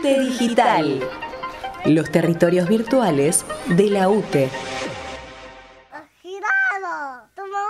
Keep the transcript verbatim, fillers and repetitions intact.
UTE Digital. Los territorios virtuales de la UTE. ¡Girado! ¡Toma